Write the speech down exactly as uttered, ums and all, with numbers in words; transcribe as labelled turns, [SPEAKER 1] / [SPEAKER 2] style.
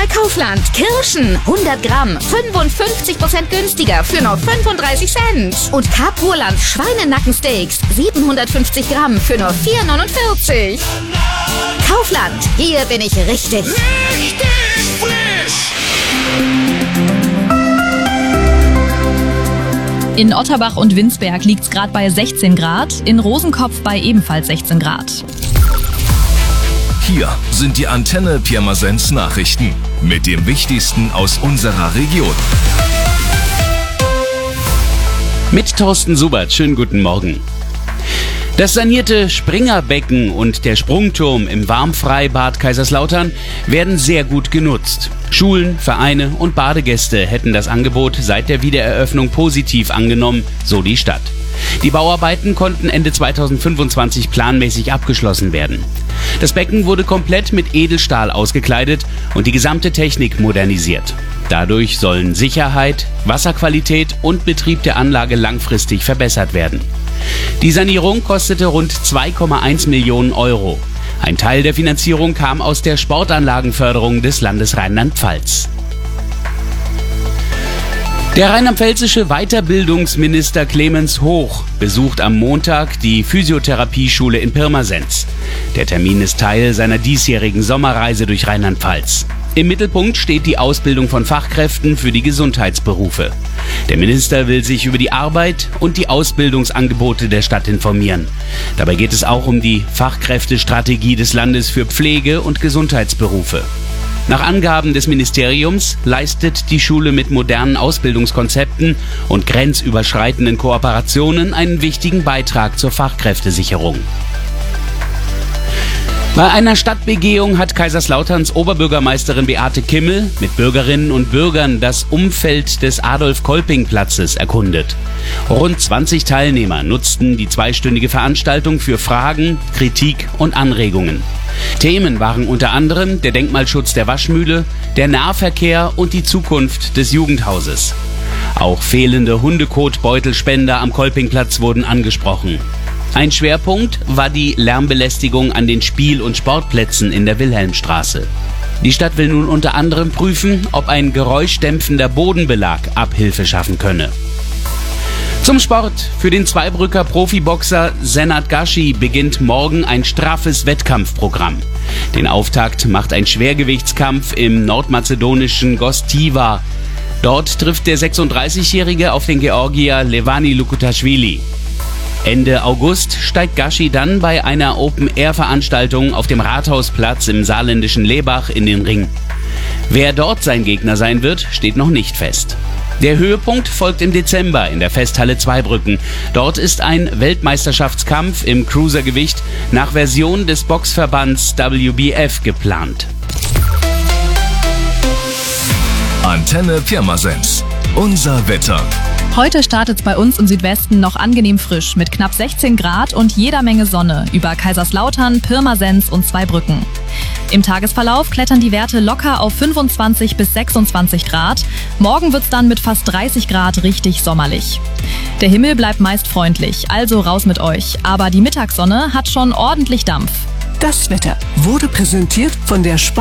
[SPEAKER 1] bei Kaufland. Kirschen, hundert Gramm, fünfundfünfzig Prozent günstiger für nur fünfunddreißig Cent. Und Capurland Schweinenackensteaks, siebenhundertfünfzig Gramm für nur vier neunundvierzig. Kaufland, hier bin ich richtig.
[SPEAKER 2] Richtig frisch!
[SPEAKER 3] In Otterbach und Winsberg liegt es gerade bei sechzehn Grad, in Rosenkopf bei ebenfalls sechzehn Grad.
[SPEAKER 4] Hier sind die Antenne Pirmasens Nachrichten mit dem Wichtigsten aus unserer Region.
[SPEAKER 5] Mit Thorsten Subert, schönen guten Morgen. Das sanierte Springerbecken und der Sprungturm im Warmfreibad Kaiserslautern werden sehr gut genutzt. Schulen, Vereine und Badegäste hätten das Angebot seit der Wiedereröffnung positiv angenommen, so die Stadt. Die Bauarbeiten konnten Ende zweitausendfünfundzwanzig planmäßig abgeschlossen werden. Das Becken wurde komplett mit Edelstahl ausgekleidet und die gesamte Technik modernisiert. Dadurch sollen Sicherheit, Wasserqualität und Betrieb der Anlage langfristig verbessert werden. Die Sanierung kostete rund zwei Komma eins Millionen Euro. Ein Teil der Finanzierung kam aus der Sportanlagenförderung des Landes Rheinland-Pfalz. Der rheinland-pfälzische Weiterbildungsminister Clemens Hoch besucht am Montag die Physiotherapieschule in Pirmasens. Der Termin ist Teil seiner diesjährigen Sommerreise durch Rheinland-Pfalz. Im Mittelpunkt steht die Ausbildung von Fachkräften für die Gesundheitsberufe. Der Minister will sich über die Arbeit und die Ausbildungsangebote der Stadt informieren. Dabei geht es auch um die Fachkräftestrategie des Landes für Pflege- und Gesundheitsberufe. Nach Angaben des Ministeriums leistet die Schule mit modernen Ausbildungskonzepten und grenzüberschreitenden Kooperationen einen wichtigen Beitrag zur Fachkräftesicherung. Bei einer Stadtbegehung hat Kaiserslauterns Oberbürgermeisterin Beate Kimmel mit Bürgerinnen und Bürgern das Umfeld des Adolf-Kolping-Platzes erkundet. Rund zwanzig Teilnehmer nutzten die zweistündige Veranstaltung für Fragen, Kritik und Anregungen. Themen waren unter anderem der Denkmalschutz der Waschmühle, der Nahverkehr und die Zukunft des Jugendhauses. Auch fehlende Hundekotbeutelspender am Kolpingplatz wurden angesprochen. Ein Schwerpunkt war die Lärmbelästigung an den Spiel- und Sportplätzen in der Wilhelmstraße. Die Stadt will nun unter anderem prüfen, ob ein geräuschdämpfender Bodenbelag Abhilfe schaffen könne. Zum Sport. Für den Zweibrücker Profiboxer Senat Gashi beginnt morgen ein straffes Wettkampfprogramm. Den Auftakt macht ein Schwergewichtskampf im nordmazedonischen Gostiva. Dort trifft der sechsunddreißigjährige auf den Georgier Levani Lukutashvili. Ende August steigt Gashi dann bei einer Open-Air-Veranstaltung auf dem Rathausplatz im saarländischen Lebach in den Ring. Wer dort sein Gegner sein wird, steht noch nicht fest. Der Höhepunkt folgt im Dezember in der Festhalle Zweibrücken. Dort ist ein Weltmeisterschaftskampf im Cruisergewicht nach Version des Boxverbands W B F geplant.
[SPEAKER 4] Antenne Pirmasens. Unser Wetter.
[SPEAKER 3] Heute startet es bei uns im Südwesten noch angenehm frisch mit knapp sechzehn Grad und jeder Menge Sonne über Kaiserslautern, Pirmasens und Zweibrücken. Im Tagesverlauf klettern die Werte locker auf fünfundzwanzig bis sechsundzwanzig Grad. Morgen wird's dann mit fast dreißig Grad richtig sommerlich. Der Himmel bleibt meist freundlich, also raus mit euch. Aber die Mittagssonne hat schon ordentlich Dampf.
[SPEAKER 6] Das Wetter wurde präsentiert von der Sp